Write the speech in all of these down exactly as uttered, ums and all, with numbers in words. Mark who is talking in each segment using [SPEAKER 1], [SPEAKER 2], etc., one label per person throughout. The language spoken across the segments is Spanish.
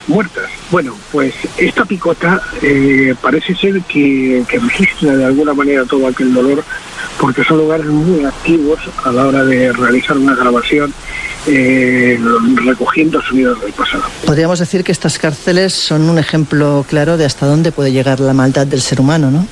[SPEAKER 1] muertas. Bueno, pues esta picota eh, parece ser que, que registra de alguna manera todo aquel dolor, porque son lugares muy activos a la hora de realizar una grabación, eh, recogiendo sonidos del pasado.
[SPEAKER 2] Podríamos decir que estas cárceles son un ejemplo claro de hasta dónde puede llegar la maldad del ser humano, ¿no?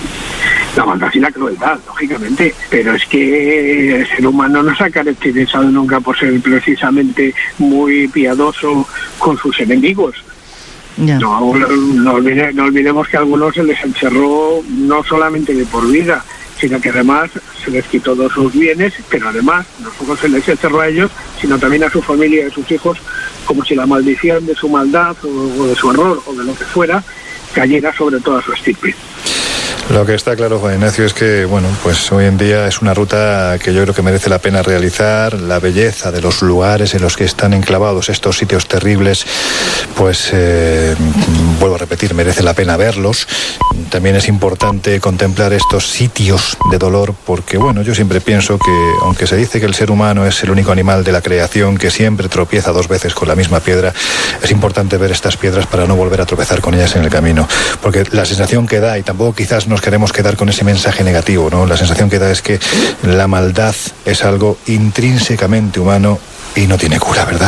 [SPEAKER 1] La maldad y la crueldad, lógicamente, pero es que el ser humano no se ha caracterizado nunca por ser precisamente muy piadoso con sus enemigos. Yeah. No, no, olvide, no olvidemos que a algunos se les encerró no solamente de por vida, sino que además se les quitó todos sus bienes, pero además no solo se les encerró a ellos, sino también a su familia y a sus hijos, como si la maldición de su maldad o, o de su error o de lo que fuera cayera sobre toda su estirpe.
[SPEAKER 3] Lo que está claro, Juan Ignacio, es que, bueno, pues hoy en día es una ruta que yo creo que merece la pena realizar. La belleza de los lugares en los que están enclavados estos sitios terribles, pues, eh, vuelvo a repetir, merece la pena verlos. También es importante contemplar estos sitios de dolor porque, bueno, yo siempre pienso que, aunque se dice que el ser humano es el único animal de la creación que siempre tropieza dos veces con la misma piedra, es importante ver estas piedras para no volver a tropezar con ellas en el camino. Porque la sensación que da, y tampoco quizás nos queremos quedar con ese mensaje negativo, ¿no? La sensación que da es que la maldad es algo intrínsecamente humano y no tiene cura, ¿verdad?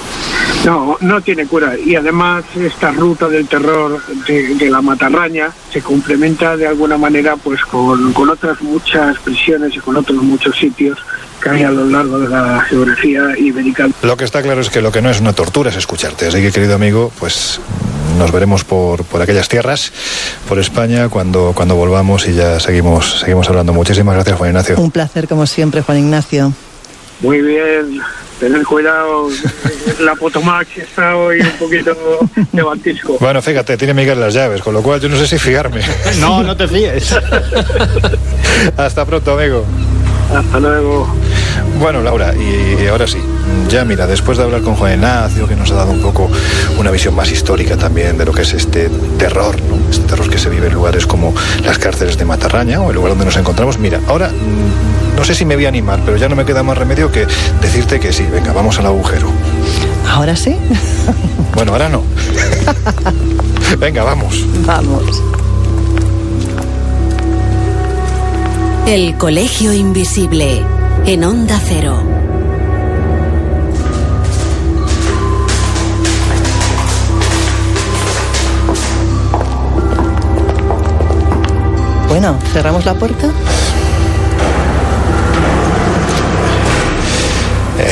[SPEAKER 1] No, no tiene cura. Y además esta ruta del terror de, de la Matarraña se complementa de alguna manera pues con, con otras muchas prisiones y con otros muchos sitios que hay a lo largo de la geografía ibérica.
[SPEAKER 3] Lo que está claro es que lo que no es una tortura es escucharte. Así que, querido amigo, pues nos veremos por, por aquellas tierras, por España, cuando, cuando volvamos y ya seguimos, seguimos hablando. Muchísimas gracias, Juan Ignacio.
[SPEAKER 2] Un placer, como siempre, Juan Ignacio.
[SPEAKER 1] Muy bien. Tener cuidado, la Potomac está hoy un poquito de batisco.
[SPEAKER 3] Bueno, fíjate, tiene Miguel las llaves, con lo cual yo no sé si fiarme.
[SPEAKER 4] No, no te fíes.
[SPEAKER 3] Hasta pronto, amigo.
[SPEAKER 1] Hasta luego.
[SPEAKER 3] Bueno, Laura, y, y ahora sí, ya mira, después de hablar con Juan Ignacio, que nos ha dado un poco una visión más histórica también de lo que es este terror, ¿no? Este terror que se vive en lugares como las cárceles de Matarraña o el lugar donde nos encontramos. Mira, ahora no sé si me voy a animar, pero ya no me queda más remedio que decirte que sí, venga, vamos al agujero.
[SPEAKER 2] ¿Ahora sí?
[SPEAKER 3] Bueno, ahora no. Venga, vamos.
[SPEAKER 2] Vamos.
[SPEAKER 5] El Colegio Invisible, en Onda Cero.
[SPEAKER 2] Bueno, ¿cerramos la puerta?
[SPEAKER 3] Eh.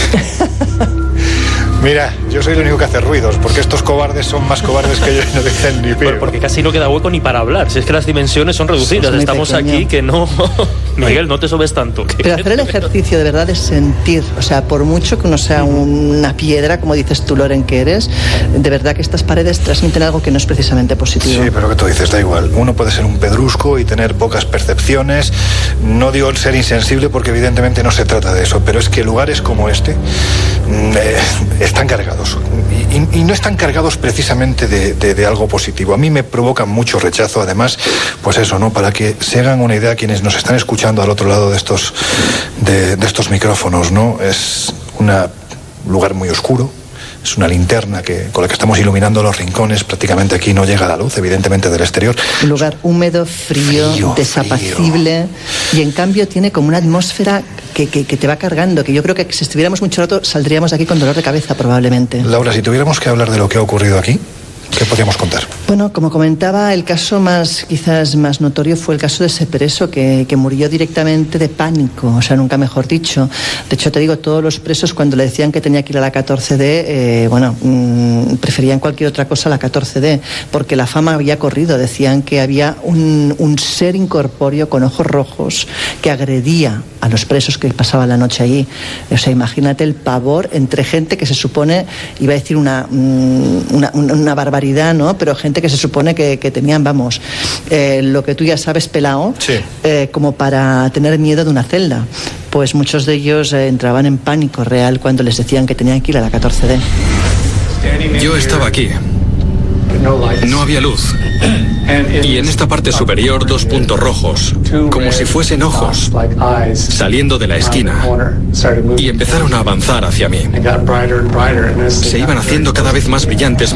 [SPEAKER 3] Mira, yo soy el único que hace ruidos, porque estos cobardes son más cobardes que yo y no dicen ni pío.
[SPEAKER 4] Porque casi no queda hueco ni para hablar. Si es que las dimensiones son reducidas. Estamos pequeño. Aquí que no... Miguel, no te subes tanto.
[SPEAKER 2] Pero hacer el ejercicio de verdad es sentir. O sea, por mucho que uno sea una piedra, como dices tú, Loren, que eres, de verdad que estas paredes transmiten algo que no es precisamente positivo.
[SPEAKER 3] Sí, pero que tú dices, da igual. Uno puede ser un pedrusco y tener pocas percepciones. No digo el ser insensible, porque evidentemente no se trata de eso. Pero es que lugares como este eh, están cargados. Y, y, y no están cargados precisamente de, de, de algo positivo. A mí me provocan mucho rechazo, además, pues eso, ¿no? Para que se hagan una idea quienes nos están escuchando al otro lado de estos, de, de estos micrófonos, ¿no? Es un lugar muy oscuro. Es una linterna que, con la que estamos iluminando los rincones. Prácticamente aquí no llega la luz, evidentemente, del exterior.
[SPEAKER 2] Un lugar húmedo, frío, frío desapacible. Frío. Y en cambio tiene como una atmósfera que, que, que te va cargando. Que yo creo que si estuviéramos mucho rato saldríamos de aquí con dolor de cabeza, probablemente.
[SPEAKER 3] Laura, si tuviéramos que hablar de lo que ha ocurrido aquí, ¿qué podríamos contar?
[SPEAKER 2] Bueno, como comentaba, el caso más quizás más notorio fue el caso de ese preso que, que murió directamente de pánico, o sea, nunca mejor dicho. De hecho, te digo, todos los presos cuando le decían que tenía que ir a la catorce D, eh, bueno, mmm, preferían cualquier otra cosa a la catorce D, porque la fama había corrido. Decían que había un, un ser incorpóreo con ojos rojos que agredía a los presos que pasaban la noche allí. O sea, imagínate el pavor entre gente que se supone, iba a decir una, una, una barbaridad, ¿no? Pero gente que se supone que, que tenían, vamos, eh, lo que tú ya sabes, pelao,
[SPEAKER 3] sí.
[SPEAKER 2] eh, como para tener miedo de una celda. Pues muchos de ellos eh, entraban en pánico real cuando les decían que tenían que ir a la catorce D.
[SPEAKER 6] Yo estaba aquí. No había luz. Y en esta parte superior dos puntos rojos, como si fuesen ojos, saliendo de la esquina. Y empezaron a avanzar hacia mí. Se iban haciendo cada vez más brillantes.